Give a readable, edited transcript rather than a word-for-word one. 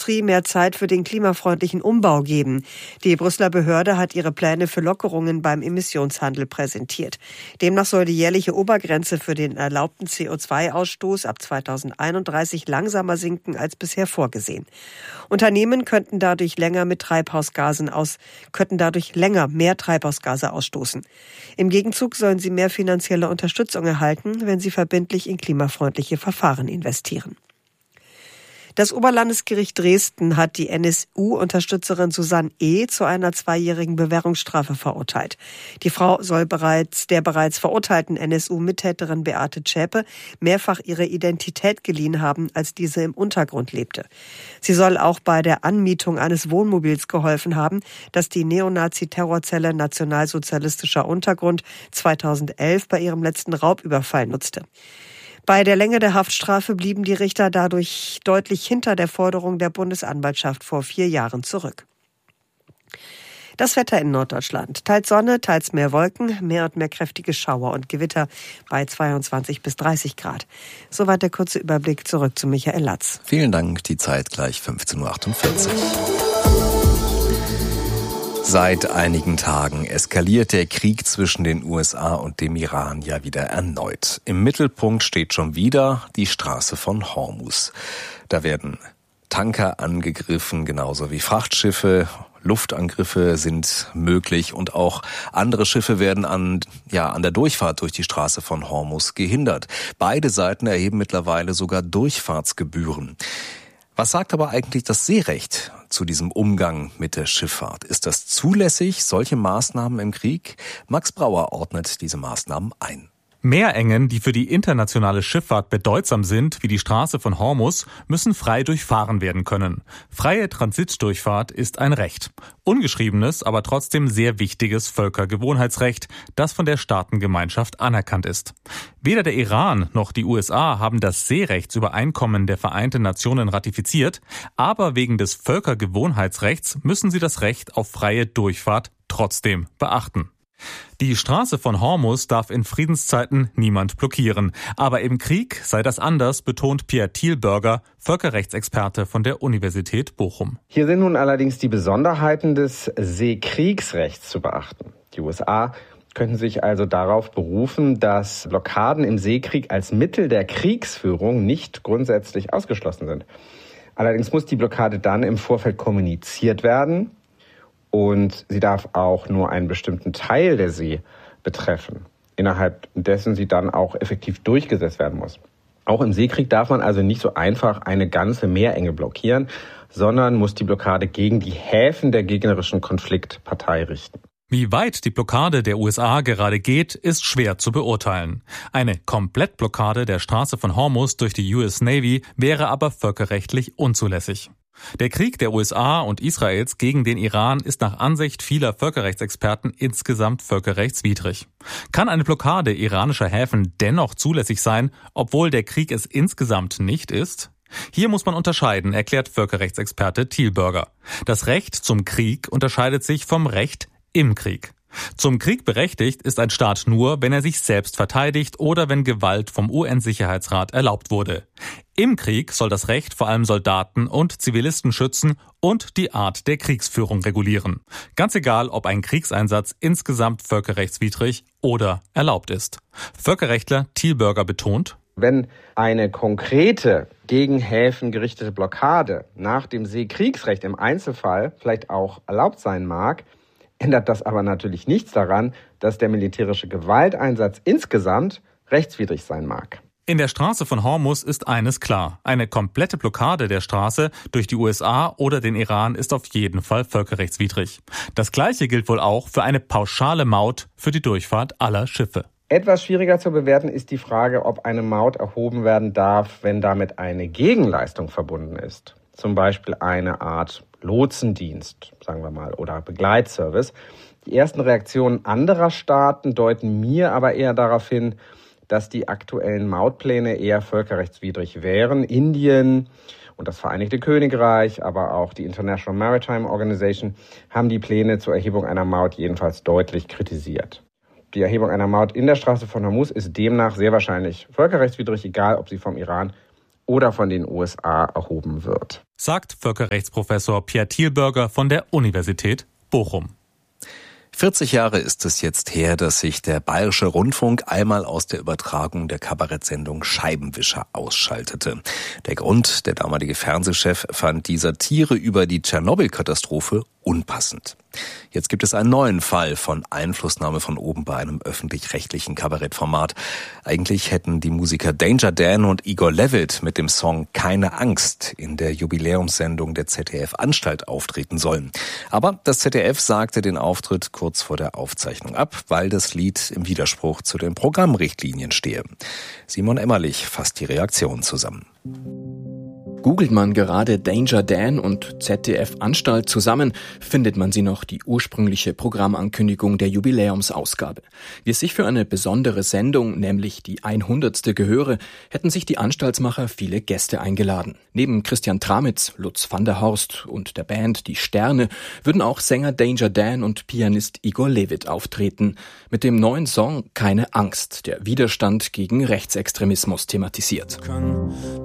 Industrie mehr Zeit für den klimafreundlichen Umbau geben. Die Brüsseler Behörde hat ihre Pläne für Lockerungen beim Emissionshandel präsentiert. Demnach soll die jährliche Obergrenze für den erlaubten CO2-Ausstoß ab 2031 langsamer sinken als bisher vorgesehen. Unternehmen könnten dadurch länger mehr Treibhausgase ausstoßen. Im Gegenzug sollen sie mehr finanzielle Unterstützung erhalten, wenn sie verbindlich in klimafreundliche Verfahren investieren. Das Oberlandesgericht Dresden hat die NSU-Unterstützerin Susanne E. zu einer 2-jährigen Bewährungsstrafe verurteilt. Die Frau soll der bereits verurteilten NSU-Mittäterin Beate Zschäpe mehrfach ihre Identität geliehen haben, als diese im Untergrund lebte. Sie soll auch bei der Anmietung eines Wohnmobils geholfen haben, das die Neonazi-Terrorzelle Nationalsozialistischer Untergrund 2011 bei ihrem letzten Raubüberfall nutzte. Bei der Länge der Haftstrafe blieben die Richter dadurch deutlich hinter der Forderung der Bundesanwaltschaft vor 4 Jahren zurück. Das Wetter in Norddeutschland. Teils Sonne, teils mehr Wolken, mehr und mehr kräftige Schauer und Gewitter bei 22 bis 30 Grad. Soweit der kurze Überblick. Zurück zu Michael Latz. Vielen Dank, die Zeit gleich 15.48 Uhr. Seit einigen Tagen eskaliert der Krieg zwischen den USA und dem Iran ja wieder erneut. Im Mittelpunkt steht schon wieder die Straße von Hormuz. Da werden Tanker angegriffen, genauso wie Frachtschiffe. Luftangriffe sind möglich und auch andere Schiffe werden an der Durchfahrt durch die Straße von Hormuz gehindert. Beide Seiten erheben mittlerweile sogar Durchfahrtsgebühren. Was sagt aber eigentlich das Seerecht zu diesem Umgang mit der Schifffahrt? Ist das zulässig, solche Maßnahmen im Krieg? Max Brauer ordnet diese Maßnahmen ein. Meerengen, die für die internationale Schifffahrt bedeutsam sind, wie die Straße von Hormuz, müssen frei durchfahren werden können. Freie Transitdurchfahrt ist ein Recht. Ungeschriebenes, aber trotzdem sehr wichtiges Völkergewohnheitsrecht, das von der Staatengemeinschaft anerkannt ist. Weder der Iran noch die USA haben das Seerechtsübereinkommen der Vereinten Nationen ratifiziert, aber wegen des Völkergewohnheitsrechts müssen sie das Recht auf freie Durchfahrt trotzdem beachten. Die Straße von Hormuz darf in Friedenszeiten niemand blockieren. Aber im Krieg sei das anders, betont Pierre Thielberger, Völkerrechtsexperte von der Universität Bochum. Hier sind nun allerdings die Besonderheiten des Seekriegsrechts zu beachten. Die USA könnten sich also darauf berufen, dass Blockaden im Seekrieg als Mittel der Kriegsführung nicht grundsätzlich ausgeschlossen sind. Allerdings muss die Blockade dann im Vorfeld kommuniziert werden. Und sie darf auch nur einen bestimmten Teil der See betreffen, innerhalb dessen sie dann auch effektiv durchgesetzt werden muss. Auch im Seekrieg darf man also nicht so einfach eine ganze Meerenge blockieren, sondern muss die Blockade gegen die Häfen der gegnerischen Konfliktpartei richten. Wie weit die Blockade der USA gerade geht, ist schwer zu beurteilen. Eine Komplettblockade der Straße von Hormuz durch die US Navy wäre aber völkerrechtlich unzulässig. Der Krieg der USA und Israels gegen den Iran ist nach Ansicht vieler Völkerrechtsexperten insgesamt völkerrechtswidrig. Kann eine Blockade iranischer Häfen dennoch zulässig sein, obwohl der Krieg es insgesamt nicht ist? Hier muss man unterscheiden, erklärt Völkerrechtsexperte Thielberger. Das Recht zum Krieg unterscheidet sich vom Recht im Krieg. Zum Krieg berechtigt ist ein Staat nur, wenn er sich selbst verteidigt oder wenn Gewalt vom UN-Sicherheitsrat erlaubt wurde. Im Krieg soll das Recht vor allem Soldaten und Zivilisten schützen und die Art der Kriegsführung regulieren. Ganz egal, ob ein Kriegseinsatz insgesamt völkerrechtswidrig oder erlaubt ist. Völkerrechtler Thielberger betont: Wenn eine konkrete gegen Häfen gerichtete Blockade nach dem Seekriegsrecht im Einzelfall vielleicht auch erlaubt sein mag, ändert das aber natürlich nichts daran, dass der militärische Gewalteinsatz insgesamt rechtswidrig sein mag. In der Straße von Hormuz ist eines klar. Eine komplette Blockade der Straße durch die USA oder den Iran ist auf jeden Fall völkerrechtswidrig. Das Gleiche gilt wohl auch für eine pauschale Maut für die Durchfahrt aller Schiffe. Etwas schwieriger zu bewerten ist die Frage, ob eine Maut erhoben werden darf, wenn damit eine Gegenleistung verbunden ist. Zum Beispiel eine Art Lotsendienst, sagen wir mal, oder Begleitservice. Die ersten Reaktionen anderer Staaten deuten mir aber eher darauf hin, dass die aktuellen Mautpläne eher völkerrechtswidrig wären. Indien und das Vereinigte Königreich, aber auch die International Maritime Organization haben die Pläne zur Erhebung einer Maut jedenfalls deutlich kritisiert. Die Erhebung einer Maut in der Straße von Hormuz ist demnach sehr wahrscheinlich völkerrechtswidrig, egal ob sie vom Iran oder von den USA erhoben wird. Sagt Völkerrechtsprofessor Pierre Thielberger von der Universität Bochum. 40 Jahre ist es jetzt her, dass sich der Bayerische Rundfunk einmal aus der Übertragung der Kabarettsendung Scheibenwischer ausschaltete. Der Grund: der damalige Fernsehchef fand die Satire über die Tschernobyl-Katastrophe unpassend. Jetzt gibt es einen neuen Fall von Einflussnahme von oben bei einem öffentlich-rechtlichen Kabarettformat. Eigentlich hätten die Musiker Danger Dan und Igor Levit mit dem Song Keine Angst in der Jubiläumssendung der ZDF-Anstalt auftreten sollen. Aber das ZDF sagte den Auftritt kurz vor der Aufzeichnung ab, weil das Lied im Widerspruch zu den Programmrichtlinien stehe. Simon Emmerlich fasst die Reaktion zusammen. Googelt man gerade Danger Dan und ZDF-Anstalt zusammen, findet man sie noch, die ursprüngliche Programmankündigung der Jubiläumsausgabe. Wie es sich für eine besondere Sendung, nämlich die 100. gehöre, hätten sich die Anstaltsmacher viele Gäste eingeladen. Neben Christian Tramitz, Lutz van der Horst und der Band Die Sterne würden auch Sänger Danger Dan und Pianist Igor Levit auftreten. Mit dem neuen Song Keine Angst, der Widerstand gegen Rechtsextremismus thematisiert.